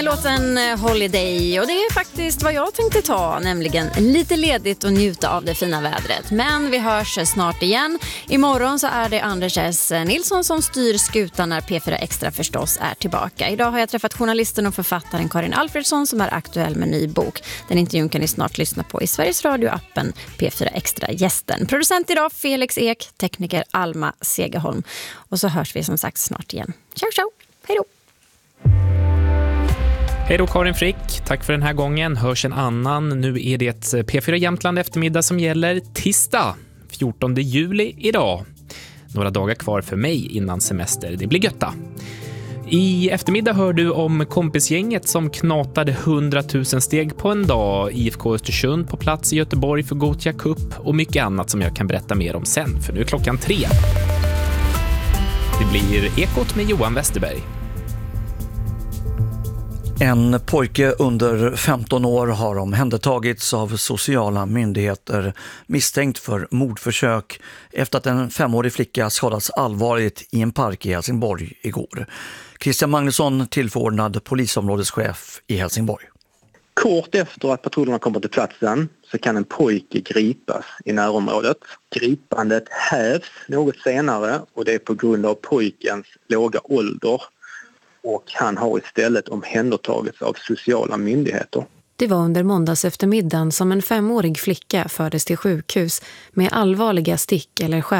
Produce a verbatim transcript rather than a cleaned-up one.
Låten Holiday, och det är faktiskt vad jag tänkte ta, nämligen lite ledigt och njuta av det fina vädret. Men vi hörs snart igen. Imorgon så är det Anders S. Nilsson som styr skutan när P fyra Extra förstås är tillbaka. Idag har jag träffat journalisten och författaren Karin Alfredsson som är aktuell med ny bok. Den intervjun kan ni snart lyssna på i Sveriges Radio-appen P fyra Extra gästen. Producent idag Felix Ek, tekniker Alma Segerholm. Och så hörs vi som sagt snart igen. Ciao, ciao. Hej då. Hej då Karin Frick, tack för den här gången. Hörs en annan. Nu är det P fyra Jämtland eftermiddag som gäller tisdag, fjortonde juli idag. Några dagar kvar för mig innan semester. Det blir götta. I eftermiddag hör du om kompisgänget som knatade hundratusen steg på en dag. I F K Östersund på plats i Göteborg för Gothia Cup och mycket annat som jag kan berätta mer om sen. För nu är klockan tre. Det blir Ekot med Johan Westerberg. En pojke under femton år har omhändertagits av sociala myndigheter misstänkt för mordförsök efter att en femårig flicka skadats allvarligt i en park i Helsingborg igår. Christian Magnusson, tillförordnad polisområdeschef i Helsingborg. Kort efter att patrullerna kommer till platsen så kan en pojke gripas i närområdet. Gripandet hävs något senare och det är på grund av pojkens låga ålder. Och han har istället omhändertagits av sociala myndigheter. Det var under måndags eftermiddagen som en femårig flicka fördes till sjukhus med allvarliga stick eller skär.